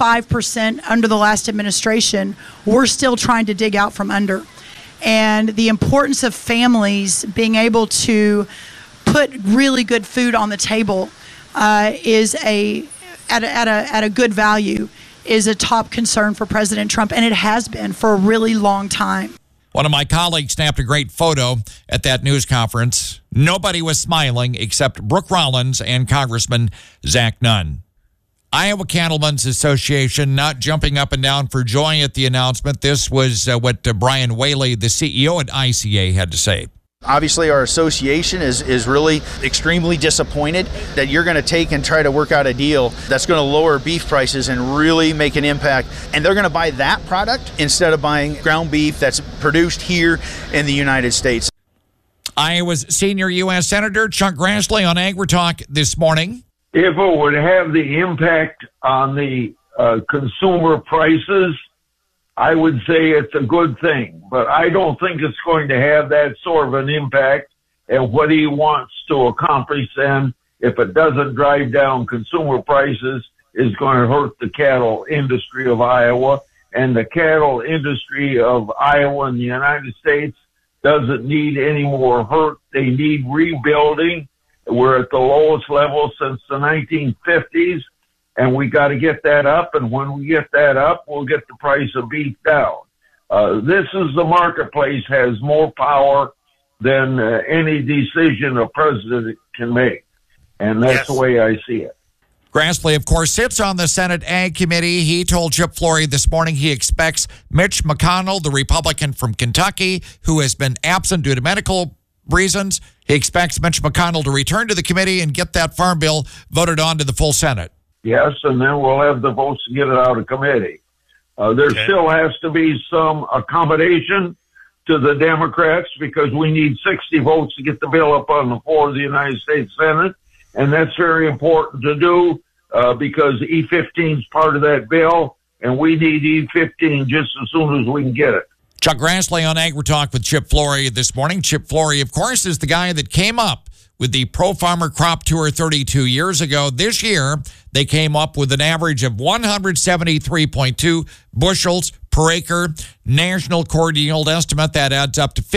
5% under the last administration, we're still trying to dig out from under. And the importance of families being able to put really good food on the table is at a good value, is a top concern for President Trump, and it has been for a really long time. One of my colleagues snapped a great photo at that news conference. Nobody was smiling except Brooke Rollins and Congressman Zach Nunn. Iowa Cattlemen's Association not jumping up and down for joy at the announcement. This was what Brian Whaley, the CEO at ICA, had to say. Obviously, our association is really extremely disappointed that you're going to take and try to work out a deal that's going to lower beef prices and really make an impact. And they're going to buy that product instead of buying ground beef that's produced here in the United States. Iowa's senior U.S. Senator Chuck Grassley on AgriTalk this morning. If it would have the impact on the consumer prices, I would say it's a good thing, but I don't think it's going to have that sort of an impact. And what he wants to accomplish then, if it doesn't drive down consumer prices, is going to hurt the cattle industry of Iowa. And the cattle industry of Iowa and the United States doesn't need any more hurt. They need rebuilding. We're at the lowest level since the 1950s. And we got to get that up, and when we get that up, we'll get the price of beef down. This is the marketplace has more power than any decision a president can make, and that's the way I see it. Grassley, of course, sits on the Senate Ag Committee. He told Chip Flory this morning he expects Mitch McConnell, the Republican from Kentucky, who has been absent due to medical reasons, he expects Mitch McConnell to return to the committee and get that farm bill voted on to the full Senate. Yes, and then we'll have the votes to get it out of committee. There still has to be some accommodation to the Democrats because we need 60 votes to get the bill up on the floor of the United States Senate, and that's very important to do because E15 is part of that bill, and we need E15 just as soon as we can get it. Chuck Grassley on AgriTalk with Chip Flory this morning. Chip Flory, of course, is the guy that came up with the Pro Farmer Crop Tour 32 years ago. This year, they came up with an average of 173.2 bushels per acre. National corn yield estimate that adds up to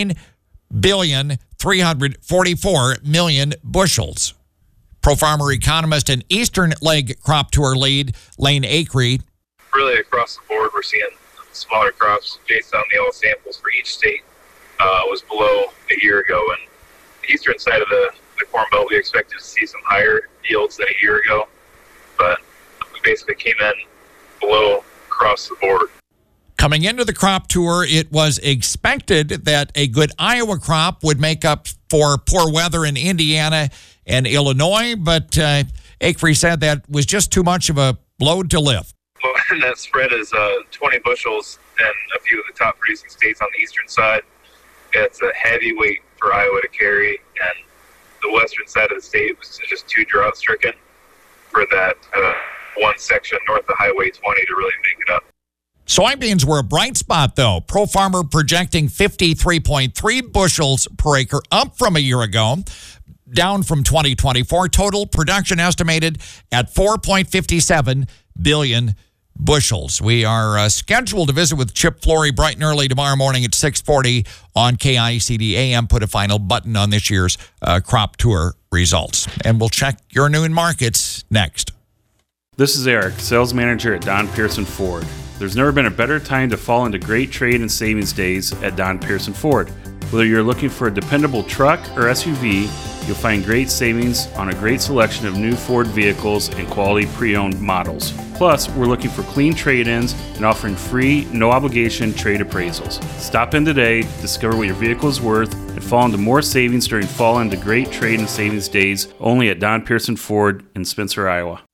15,344,000,000 bushels. Pro Farmer economist and Eastern Leg Crop Tour lead Lane Acree. Really across the board, we're seeing smaller crops based on the yellow samples for each state was below a year ago. And the eastern side of the Corn Belt, we expected to see some higher yields than a year ago, but we basically came in below across the board. Coming into the crop tour, it was expected that a good Iowa crop would make up for poor weather in Indiana and Illinois, but Acree said that was just too much of a load to lift. Well, and that spread is 20 bushels in a few of the top producing states on the eastern side. It's a heavy weight for Iowa to carry, and the western side of the state was just too drought-stricken for that one section north of Highway 20 to really make it up. Soybeans were a bright spot, though. Pro Farmer projecting 53.3 bushels per acre, up from a year ago, down from 2024. Total production estimated at 4.57 billion bushels. We are scheduled to visit with Chip Flory bright and early tomorrow morning at 6:40 on KICD AM. Put a final button on this year's crop tour results. And we'll check your noon markets next. This is Eric, sales manager at Don Pearson Ford. There's never been a better time to fall into great trade and savings days at Don Pearson Ford. Whether you're looking for a dependable truck or SUV, you'll find great savings on a great selection of new Ford vehicles and quality pre-owned models. Plus, we're looking for clean trade-ins and offering free, no-obligation trade appraisals. Stop in today, discover what your vehicle is worth, and fall into more savings during fall into great trade and savings days only at Don Pearson Ford in Spencer, Iowa.